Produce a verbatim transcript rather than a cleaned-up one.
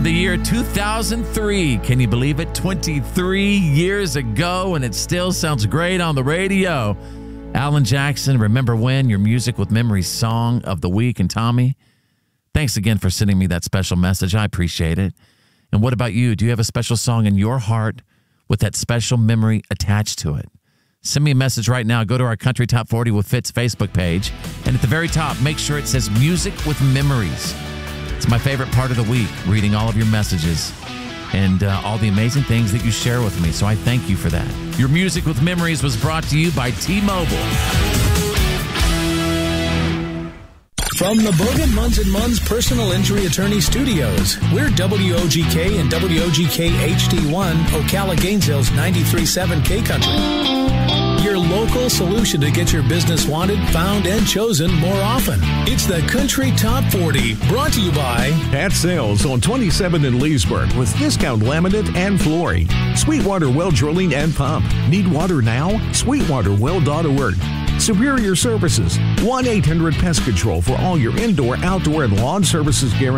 the year two thousand three. Can you believe it? twenty-three years ago, and it still sounds great on the radio. Alan Jackson, Remember When, your Music with Memories song of the week. And Tommy, thanks again for sending me that special message. I appreciate it. And what about you? Do you have a special song in your heart with that special memory attached to it? Send me a message right now. Go to our Country Top forty with Fitz Facebook page. And at the very top, make sure it says Music with Memories. It's my favorite part of the week, reading all of your messages and uh, all the amazing things that you share with me. So I thank you for that. Your Music with Memories was brought to you by T-Mobile. From the Bogan Munz and Munz Personal Injury Attorney Studios, we're W O G K and W O G K H D one, Ocala Gainesville's ninety-three point seven K Country. Your local solution to get your business wanted, found, and chosen more often. It's the Country Top forty, brought to you by At Sales on twenty-seventh in Leesburg with discount laminate and flooring. Sweetwater Well Drilling and Pump. Need water now? Sweetwater Well dot org. Superior Services. one eight hundred Pest Control for all your indoor, outdoor, and lawn services guaranteed.